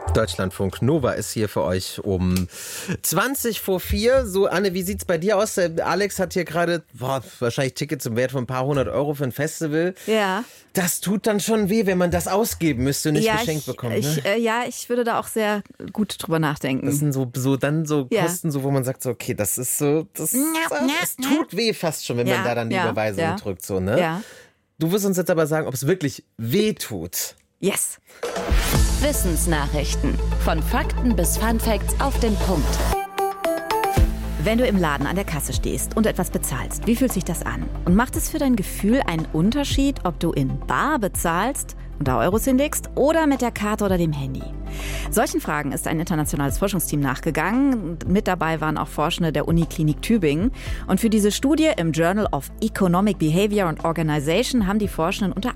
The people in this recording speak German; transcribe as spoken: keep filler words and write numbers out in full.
Deutschlandfunk Nova ist hier für euch um zwanzig vor vier. So, Anne, wie sieht's bei dir aus? Alex hat hier gerade wahrscheinlich Tickets im Wert von ein paar hundert Euro für ein Festival. Ja. Das tut dann schon weh, wenn man das ausgeben müsste und nicht ja, geschenkt ich, bekommt. Ne? Ich, äh, ja, ich würde da auch sehr gut drüber nachdenken. Das sind so, so dann so ja. Kosten, so, wo man sagt, so, okay, das ist so, das, ja, das tut weh fast schon, wenn ja, man da dann die ja, Überweisung ja. drückt. So, ne? Ja. Du wirst uns jetzt aber sagen, ob es wirklich weh tut. Yes. Wissensnachrichten. Von Fakten bis Funfacts auf den Punkt. Wenn du im Laden an der Kasse stehst und etwas bezahlst, wie fühlt sich das an? Und macht es für dein Gefühl einen Unterschied, ob du in bar bezahlst und da Euros hinlegst oder mit der Karte oder dem Handy? Solchen Fragen ist ein internationales Forschungsteam nachgegangen. Mit dabei waren auch Forschende der Uniklinik Tübingen. Und für diese Studie im Journal of Economic Behavior and Organization haben die Forschenden unter